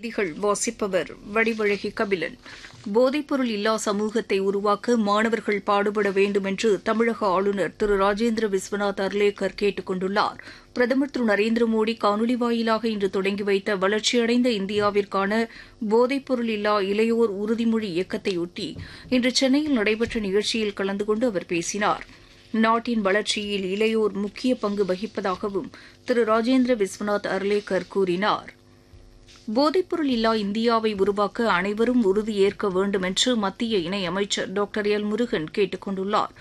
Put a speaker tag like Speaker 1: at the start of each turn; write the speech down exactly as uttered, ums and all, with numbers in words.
Speaker 1: செய்திகள் வாசிப்பவர் வடிவழகி கபிலன். போதைப்பொருள் இல்லா சமூகத்தை உருவாக்க மாணவர்கள் பாடுபட வேண்டும் என்று தமிழக ஆளுநர் திரு ராஜேந்திர விஸ்வநாத் அர்லேக்கர் கேட்டுக் கொண்டுள்ளார். பிரதமர் திரு நரேந்திர மோடி காணொலி வாயிலாக இன்று தொடங்கி வைத்த வளர்ச்சியடைந்த இந்தியாவிற்கான போதைப்பொருள் இல்லா இளையோர் உறுதிமொழி இயக்கத்தையொட்டி இன்று சென்னையில் நடைபெற்ற நிகழ்ச்சியில் கலந்து கொண்டு அவர் பேசினார். நாட்டின் வளர்ச்சியில் இளையோர் முக்கிய பங்கு வகிப்பதாகவும் திரு ராஜேந்திர விஸ்வநாத் அர்லேக்கர் கூறினார். போதைப்பொருள் இல்லா இந்தியாவை உருவாக்க அனைவரும் உறுதியேற்க வேண்டும் என்று மத்திய இணையமைச்சர் டாக்டர் எல் முருகன் கேட்டுக் கொண்டுள்ளார்.